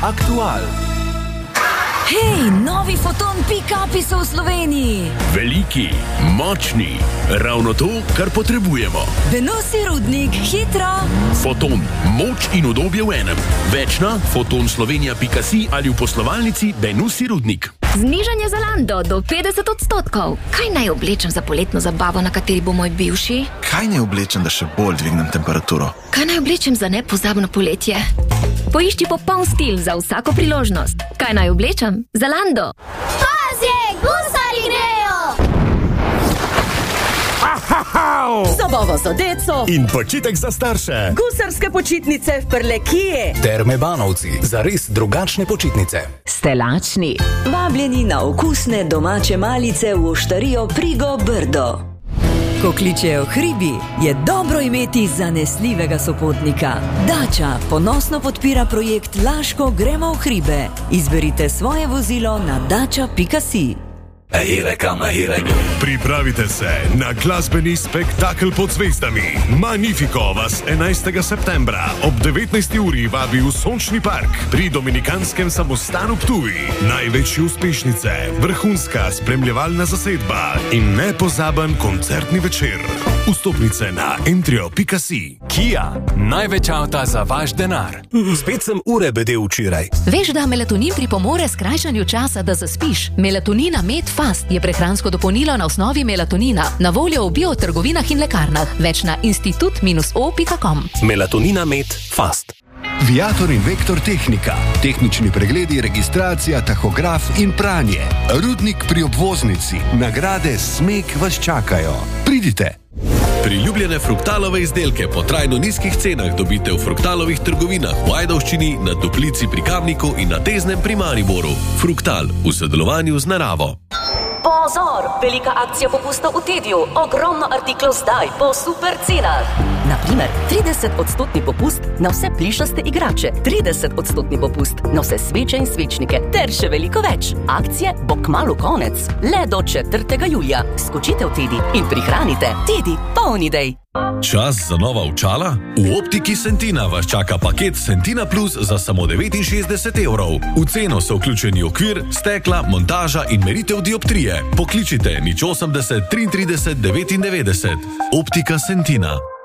Aktual. Hej, novi Foton pick-upi so v Sloveniji. Veliki, močni, ravno to, kar potrebujemo. Venusi Rudnik, hitro. Foton, moč in udobje v enem. Več na fotonslovenija.si ali v poslovalnici Venusi Rudnik. Znižanje Zalando do 50%. Kaj naj oblečem za poletno zabavo, na kateri bo moj bivši? Kaj naj oblečem, da še bolj dvignem temperaturo? Kaj naj oblečem za nepozabno poletje? Poišči popoln stil za vsako priložnost. Kaj naj oblečem? Zalando. Pazje, gusari grejo! Zabava za deco in počitek za starše. Gusarske počitnice v Prlekiji. Terme Banovci, za res drugačne počitnice. Ste lačni? Vabljeni na okusne domače malice v oštarijo Prigo Brdo. Ko kličejo hribi, je dobro imeti zanesljivega sopotnika. Dača ponosno podpira projekt Laško gremo v hribe. Izberite svoje vozilo na dača.si. Pripravite se na glasbeni spektakel pod zvezdami. Magnifico vas 11. septembra ob 19. uri vabi v Sončni park pri Dominikanskem samostanu Ptuj. Največje uspešnice, vrhunska spremljevalna zasedba in nepozaben koncertni večer. Vstopnice na entrio.si. Kia, največ avta za vaš denar. Spet sem ure bedel včeraj. Veš, da melatonin pripomore skrajšanju časa, da zaspiš. Melatonina Med Fast je prehransko dopolnilo na osnovi melatonina, na voljo v biotrgovinah in lekarnah. Več na institut-o.com. Melatonina Med Fast. Viator in Vektor Tehnika. Tehnični pregledi, registracija, tahograf in pranje. Rudnik pri obvoznici. Nagrade Smeg vas čakajo. Pridite! Priljubljene Fruktalove izdelke po trajno nizkih cenah dobite v Fruktalovih trgovinah v Ajdovščini, na Toplici pri Kamniku in na Teznem pri Mariboru. Fruktal v sodelovanju z naravo. Pozor! Velika akcija popusta v Tediju. Ogromno artiklov zdaj po super cenah. Naprimer, 30% popust na vse plišaste igrače, 30% popust na vse sveče in svečnike, ter še veliko več. Akcije bo kmalu konec, le do 4. julija. Skočite v Tedi in prihranite. Tedi, poln idej. Čas za nova očala? V Optiki Sentina vas čaka paket Sentina Plus za samo 69 evrov. V ceno so vključeni okvir, stekla, montaža in meritev dioptrije. Pokličite 080 33 99. Optika Sentina.